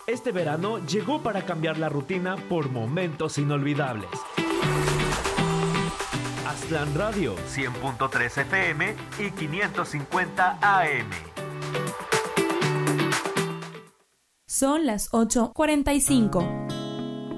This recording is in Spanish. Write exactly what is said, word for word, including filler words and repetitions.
Este verano llegó para cambiar la rutina por momentos inolvidables. Aztlán Radio, cien punto tres F M y quinientos cincuenta A M. Son las ocho cuarenta y cinco.